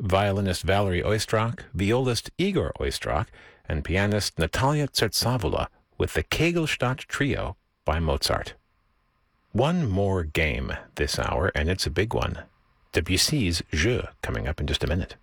violinist Valerie Oistrakh, violist Igor Oistrakh, and pianist Natalia Tsertsavula with the Kegelstadt Trio by Mozart. One more game this hour, and it's a big one. Debussy's Jeu, coming up in just a minute.